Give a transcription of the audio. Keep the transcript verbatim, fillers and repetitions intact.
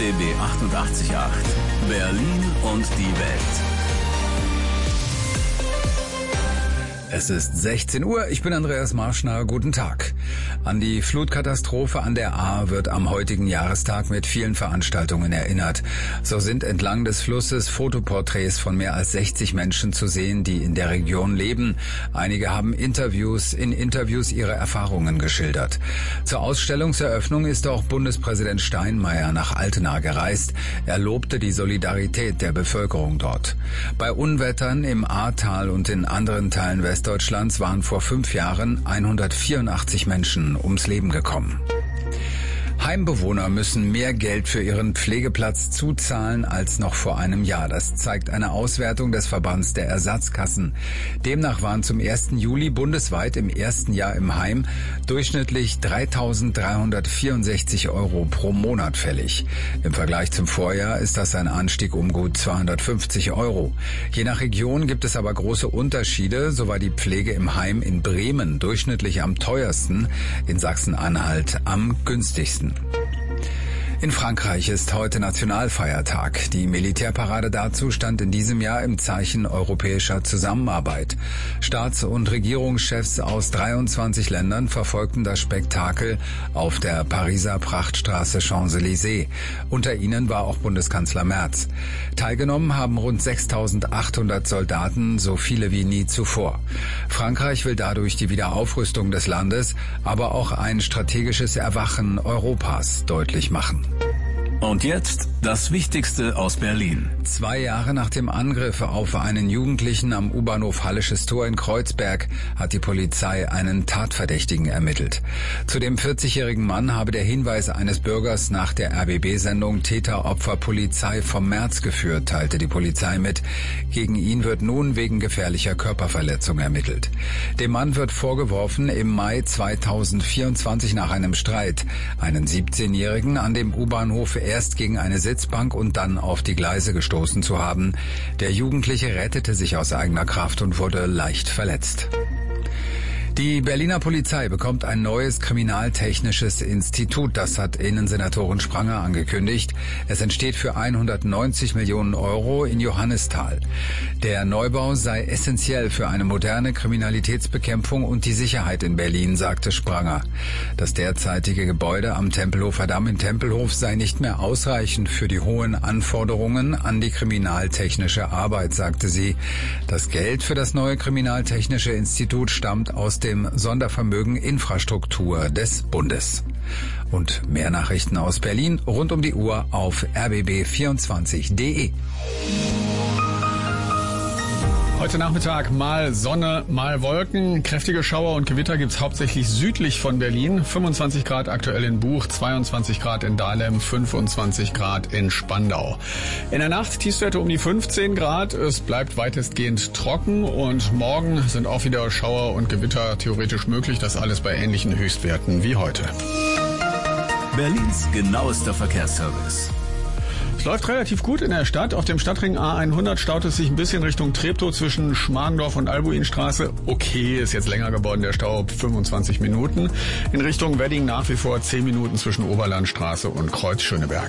B B achtundachtzig Komma acht. Berlin und die Welt. Es ist sechzehn Uhr, ich bin Andreas Marschner, guten Tag. An die Flutkatastrophe an der Ahr wird am heutigen Jahrestag mit vielen Veranstaltungen erinnert. So sind entlang des Flusses Fotoporträts von mehr als sechzig Menschen zu sehen, die in der Region leben. Einige haben Interviews, in Interviews ihre Erfahrungen geschildert. Zur Ausstellungseröffnung ist auch Bundespräsident Steinmeier nach Altena gereist. Er lobte die Solidarität der Bevölkerung dort. Bei Unwettern im Ahrtal und in anderen Teilen West Deutschlands waren vor fünf Jahren hundertvierundachtzig Menschen ums Leben gekommen. Heimbewohner müssen mehr Geld für ihren Pflegeplatz zuzahlen als noch vor einem Jahr. Das zeigt eine Auswertung des Verbands der Ersatzkassen. Demnach waren zum ersten Juli bundesweit im ersten Jahr im Heim durchschnittlich dreitausenddreihundertvierundsechzig Euro pro Monat fällig. Im Vergleich zum Vorjahr ist das ein Anstieg um gut zweihundertfünfzig Euro. Je nach Region gibt es aber große Unterschiede. So war die Pflege im Heim in Bremen durchschnittlich am teuersten, in Sachsen-Anhalt am günstigsten. In Frankreich ist heute Nationalfeiertag. Die Militärparade dazu stand in diesem Jahr im Zeichen europäischer Zusammenarbeit. Staats- und Regierungschefs aus dreiundzwanzig Ländern verfolgten das Spektakel auf der Pariser Prachtstraße Champs-Élysées. Unter ihnen war auch Bundeskanzler Merz. Teilgenommen haben rund sechstausendachthundert Soldaten, so viele wie nie zuvor. Frankreich will dadurch die Wiederaufrüstung des Landes, aber auch ein strategisches Erwachen Europas deutlich machen. Und jetzt das Wichtigste aus Berlin. Zwei Jahre nach dem Angriff auf einen Jugendlichen am U-Bahnhof Hallisches Tor in Kreuzberg hat die Polizei einen Tatverdächtigen ermittelt. Zu dem vierzigjährigen Mann habe der Hinweis eines Bürgers nach der R B B-Sendung Täter, Opfer, Polizei vom März geführt, teilte die Polizei mit. Gegen ihn wird nun wegen gefährlicher Körperverletzung ermittelt. Dem Mann wird vorgeworfen, im Mai zweitausendvierundzwanzig nach einem Streit einen siebzehnjährigen an dem U-Bahnhof erst gegen eine Sitzbank und dann auf die Gleise gestoßen zu haben. Der Jugendliche rettete sich aus eigener Kraft und wurde leicht verletzt. Die Berliner Polizei bekommt ein neues kriminaltechnisches Institut, das hat Innensenatorin Spranger angekündigt. Es entsteht für hundertneunzig Millionen Euro in Johannisthal. Der Neubau sei essentiell für eine moderne Kriminalitätsbekämpfung und die Sicherheit in Berlin, sagte Spranger. Das derzeitige Gebäude am Tempelhofer Damm in Tempelhof sei nicht mehr ausreichend für die hohen Anforderungen an die kriminaltechnische Arbeit, sagte sie. Das Geld für das neue kriminaltechnische Institut stammt aus dem Sondervermögen Infrastruktur des Bundes. Und mehr Nachrichten aus Berlin rund um die Uhr auf r b b vierundzwanzig punkt d e. Heute Nachmittag mal Sonne, mal Wolken. Kräftige Schauer und Gewitter gibt's hauptsächlich südlich von Berlin. fünfundzwanzig Grad aktuell in Buch, zweiundzwanzig Grad in Dahlem, fünfundzwanzig Grad in Spandau. In der Nacht Tiefstwerte um die fünfzehn Grad. Es bleibt weitestgehend trocken und morgen sind auch wieder Schauer und Gewitter theoretisch möglich. Das alles bei ähnlichen Höchstwerten wie heute. Berlins genauester Verkehrsservice. Es läuft relativ gut in der Stadt. Auf dem Stadtring A hundert staut es sich ein bisschen Richtung Treptow zwischen Schmargendorf und Albuinstraße. Okay, ist jetzt länger geworden, der Stau, fünfundzwanzig Minuten. In Richtung Wedding nach wie vor zehn Minuten zwischen Oberlandstraße und Kreuz Schöneberg.